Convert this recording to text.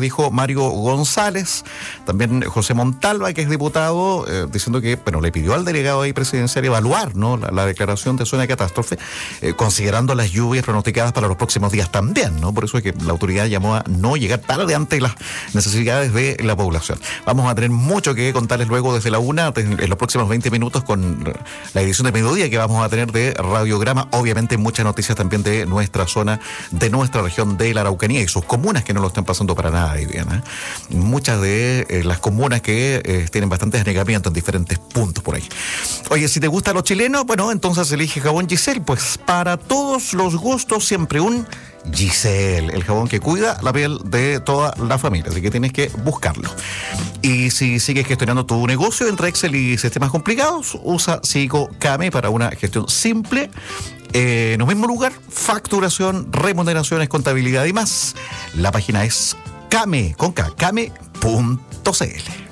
dijo Mario González, también José Montalva, que es diputado, diciendo que, bueno, le pidió al delegado ahí presidencial evaluar, ¿no?, la declaración de zona de catástrofe, considerando las lluvias pronosticadas para los próximos días también, ¿no? Por eso es que la autoridad llamó a no llegar tarde ante las necesidades de la población. Vamos a tener mucho que contarles luego desde la 1, en los próximos 20 minutos, con la edición de mediodía que vamos a tener de Radiograma. Obviamente muchas noticias también de nuestra zona, de nuestra región de la Araucanía y sus comunas que no lo están pasando para nada bien, ¿eh? Muchas de las comunas que tienen bastantes anegamientos en diferentes puntos por ahí. Oye, si te gusta lo chileno, bueno, entonces elige jabón Giselle, pues para todos los gustos siempre un Giselle, el jabón que cuida la piel de toda la familia, así que tienes que buscarlo. Y si sigues gestionando tu negocio entre Excel y sistemas complicados, usa Sigo Kame para una gestión simple, en un mismo lugar, facturación, remuneraciones, contabilidad y más. La página es kame.cl.